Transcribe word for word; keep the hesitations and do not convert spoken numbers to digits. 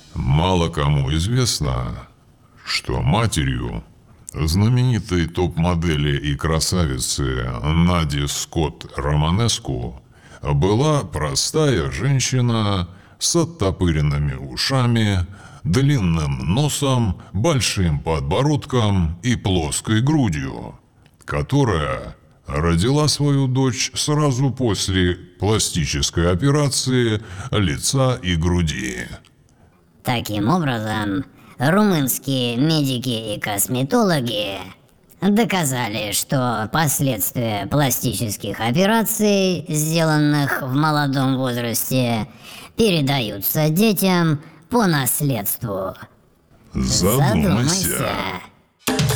Мало кому известно, что матерью знаменитой топ-модели и красавицы Нади Скотт Романеску была простая женщина с оттопыренными ушами, длинным носом, большим подбородком и плоской грудью, которая родила свою дочь сразу после пластической операции лица и груди. Таким образом, румынские медики и косметологи доказали, что последствия пластических операций, сделанных в молодом возрасте, передаются детям по наследству. Задумайся. Задумайся.